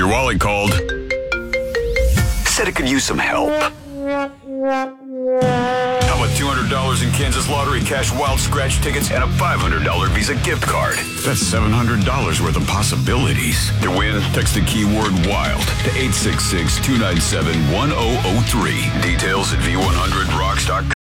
Your wallet called. Said it could use some help. How about $200 in Kansas Lottery cash wild scratch tickets and a $500 Visa gift card? That's $700 worth of possibilities. To win, text the keyword WILD to 866-297-1003. Details at V100rocks.com.